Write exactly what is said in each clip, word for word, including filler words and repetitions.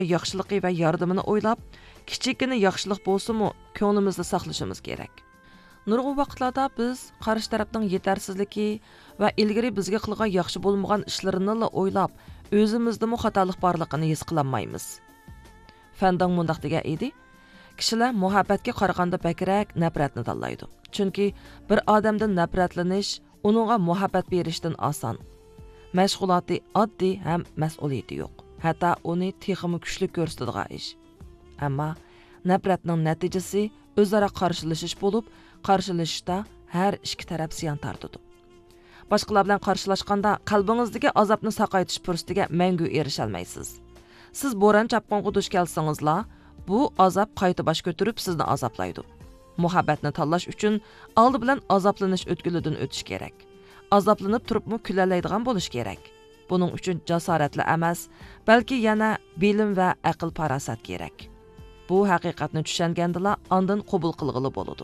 yaxshiligi va yordamini o'ylab, kichikgina yaxshilik bo'lsa-mu, ko'nglimizda saqlashimiz kerak. Nurg'un vaqtlarda biz qarshi tarafning yetarsizligi va ilgari bizga qilgan yaxshi bo'lmagan ishlarini o'ylab, o'zimizdami xatolik borligini his qilmaymiz. Fandang mundaq degan edi. Kishilar muhabbatga qaraganda bakrak nafratni tanlaydi. Chunki bir odamdan nafratlanish uningga muhabbat berishdan oson. Mashg'uloti oddiy ham mas'uliyati yo'q. Hatto uni texmi kuchli ko'rsatadigan ish. Ammo nafratning natijasi o'zaro qarshilashish bo'lib, qarshilashishda har ikki taraf ziyon tortadi. Boshqalar bilan qarshilashganda qalbingizdagi azobni saqaytish fursatiga mangu erisha olmaysiz. Siz bo'ron chapqonga duch kelsangizlar, bu azob qayta bosh ko'tarib sizni azoblaydi. Muhabbatni tanlash uchun oldi bilan azoblanish o'tkilidan o'tish kerak. Azoblanib turibmi kulalaydigan bo'lish kerak. Buning uchun jasoratli emas, balki yana bilim va aql farosat kerak. Bu haqiqatni tushungandila ondan qabul qilg'ili bo'ladi.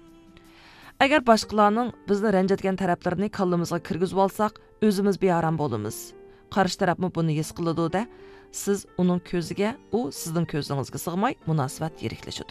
Agar boshqalarning bizni ranjitgan taraflarini qalbimizga kirgizib olsak, o'zimiz bearam bo'lamiz. Qarshi tarafmi buni his qiladi-da, siz uning ko'ziga, u sizning ko'zingizga sig'may munosabat yiriklashadi.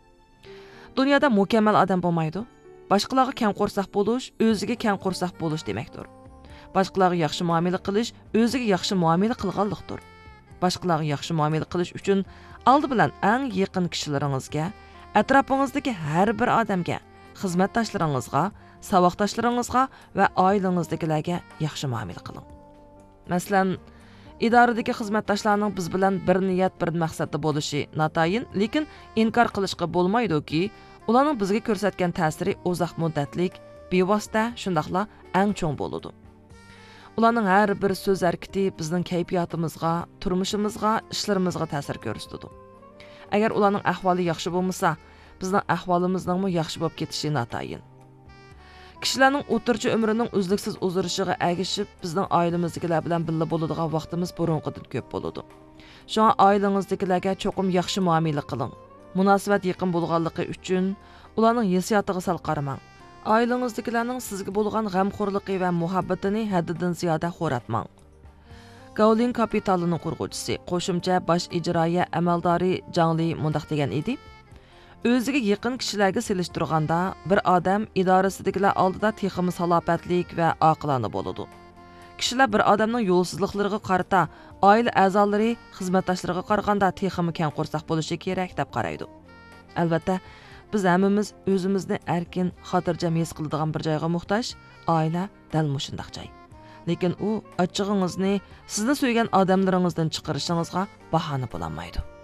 Dunyoda mukammal odam bo'lmaydi. Boshqalarga kam qo'rsoq bo'lish, o'ziga kam qo'rsoq bo'lish demakdir. Boshqalarga yaxshi muomala qilish, o'ziga yaxshi muomala qilganlikdir. Boshqalarga yaxshi muomala qilish uchun oldi bilan eng yaqin kishilaringizga, atrofingizdagi har bir odamga, xizmatdoshlaringizga, saboqdoshlaringizga va oilangizdagilarga yaxshi muomala qiling. Masalan, idoradagi xizmatdoshlarning biz bilan bir niyat, bir maqsadda bo'lishi notayin, lekin inkor qilishga bo'lmaydi-ki, ularning bizga ko'rsatgan ta'siri uzoq muddatlik, bevosita, shundaqla eng cho'ng bo'ladi. Ularning har bir so'z harakati bizning kayfiyatimizga, turmushimizga, ishlarimizga ta'sir ko'rsatadi. Agar ularning ahvoli yaxshi bo'lmasa, bizning ahvolimizning ham yaxshi bo'lib ketishi notayin. Kishilarning o'tirchi umrining uzluksiz uzurishiga ergishib, bizning oilamizdagilar bilan birga bo'ladigan vaqtimiz burunqidan ko'p bo'ladi. Shunga oilangizdagilarga cho'qim yaxshi muomala qiling. Munosabat yaqin bo'lganligi uchun ularning hissiyotiga sal qaramang. Oilangizdagilarning sizga bo'lgan g'amxo'rligi va muhabbatini haddidan ziyoda xo'ratmang. Gowling kapitalining qurg'uvchisi, qo'shimcha bosh ijroiya amaldori Jangli mundaq degan edi. O'ziga yaqin kishilarga selishtirganda bir odam idorasidagilar oldida texmi salobatlik va oqilona bo'ladi. Kishilar bir odamning yo'lsizliklariga qarata oila a'zolari xizmatdoshlariga qaraganda texmi kam qo'rsoq bo'lishi kerak deb qaraydi. Albatta, biz hammamiz o'zimizni erkin, xotirjam his qiladigan bir joyga muhtoj, oila dal mushundaq joy. Lekin u ochig'ingizni sizni so'ygan odamlaringizdan chiqarishingizga bahona bo'lolmaydi.